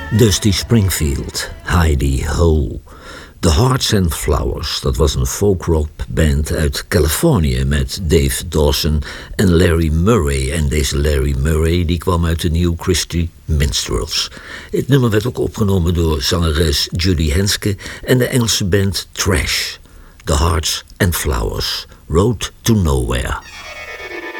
Dusty Springfield, Heidi Ho. The Hearts and Flowers, dat was een folk-rock-band uit Californië met Dave Dawson en Larry Murray. En deze Larry Murray die kwam uit de New Christy Minstrels. Het nummer werd ook opgenomen door zangeres Judy Henske en de Engelse band Trash. The Hearts and Flowers, Road to Nowhere.